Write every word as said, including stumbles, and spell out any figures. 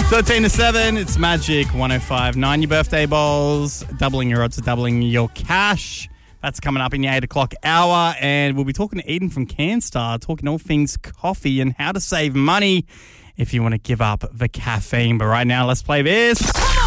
thirteen to seven, it's Magic one oh five point nine. Your birthday bowls, doubling your odds of doubling your cash. That's coming up in the eight o'clock hour. And we'll be talking to Eden from CanStar, talking all things coffee and how to save money if you want to give up the caffeine. But right now, let's play this.